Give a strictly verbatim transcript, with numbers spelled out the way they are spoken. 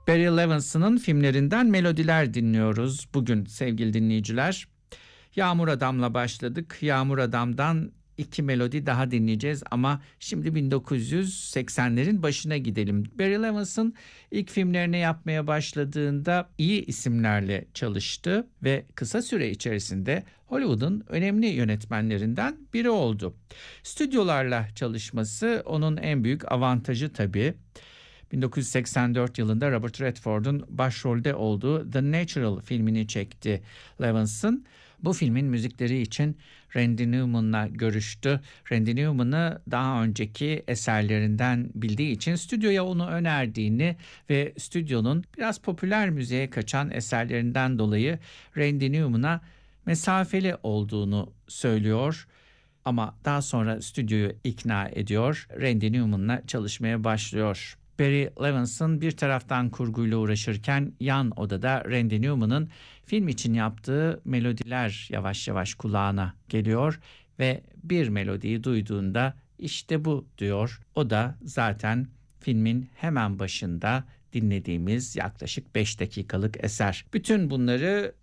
Barry Levinson'ın filmlerinden melodiler dinliyoruz bugün sevgili dinleyiciler. Yağmur Adam'la başladık. Yağmur Adam'dan iki melodi daha dinleyeceğiz ama şimdi bin dokuz yüz seksenlerin başına gidelim. Barry Levinson ilk filmlerini yapmaya başladığında iyi isimlerle çalıştı ve kısa süre içerisinde Hollywood'un önemli yönetmenlerinden biri oldu. Stüdyolarla çalışması onun en büyük avantajı tabii. bin dokuz yüz seksen dört yılında Robert Redford'un başrolde olduğu The Natural filmini çekti Levinson. Bu filmin müzikleri için Randy Newman'la görüştü. Randy Newman'ı daha önceki eserlerinden bildiği için stüdyoya onu önerdiğini ve stüdyonun biraz popüler müziğe kaçan eserlerinden dolayı Randy Newman'a mesafeli olduğunu söylüyor. Ama daha sonra stüdyoyu ikna ediyor, Randy Newman'la çalışmaya başlıyor. Barry Levinson bir taraftan kurguyla uğraşırken yan odada Randy Newman'ın film için yaptığı melodiler yavaş yavaş kulağına geliyor ve bir melodiyi duyduğunda işte bu diyor. O da zaten filmin hemen başında dinlediğimiz yaklaşık beş dakikalık eser. Bütün bunları